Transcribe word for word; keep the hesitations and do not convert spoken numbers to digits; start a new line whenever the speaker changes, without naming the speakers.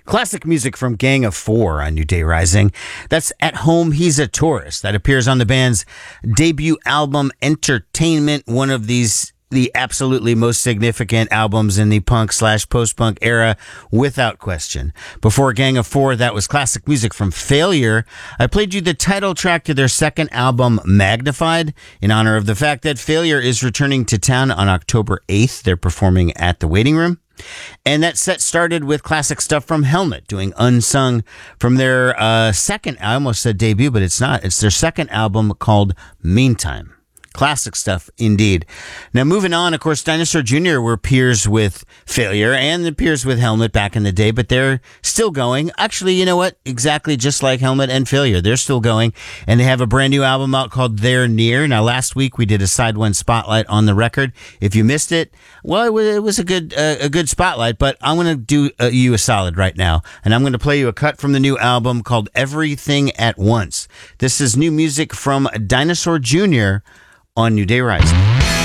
Classic music from Gang of Four on New Day Rising. That's At Home, He's a Tourist. That appears on the band's debut album, Entertainment, one of these the absolutely most significant albums in the punk slash post-punk era, without question. Before Gang of Four, that was classic music from Failure. I played you the title track to their second album, Magnified, in honor of the fact that Failure is returning to town on October eighth. They're performing at the Waiting Room. And that set started with classic stuff from Helmet, doing Unsung from their uh, second, I almost said debut, but it's not. It's their second album called Meantime. Classic stuff indeed. Now, moving on, of course, Dinosaur Junior were peers with Failure and the peers with Helmet back in the day, but they're still going. Actually, you know what? Exactly just like Helmet and Failure. They're still going, and they have a brand new album out called They're Near. Now, last week we did a Side One spotlight on the record. If you missed it, well, it was, it was a good uh, a good spotlight, but I'm going to do uh, you a solid right now, and I'm going to play you a cut from the new album called Everything at Once. This is new music from Dinosaur Junior on New Day Rising.